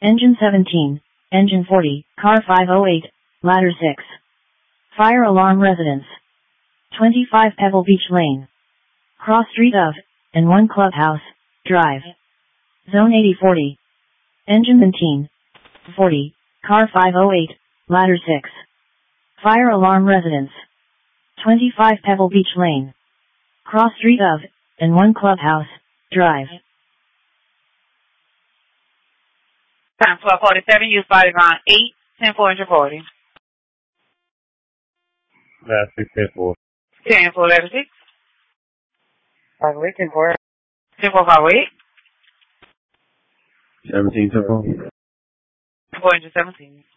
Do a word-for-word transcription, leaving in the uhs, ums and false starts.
Engine seventeen, Engine forty, Car five oh eight, Ladder six. Fire alarm residence. twenty-five Pebble Beach Lane. Cross Street of, and one Clubhouse, Drive. Zone eighty forty. Engine seventeen, forty, Car five oh eight, Ladder six. Fire alarm residence. twenty-five Pebble Beach Lane. Cross Street of, and one Clubhouse, Drive. Time twelve forty-seven, use body line eight, ten four engine forty. Last six, ten four. ten four, letter six. five oh eight, ten four. ten four, five oh eight. seventeen, ten four. ten four, engine seventeen.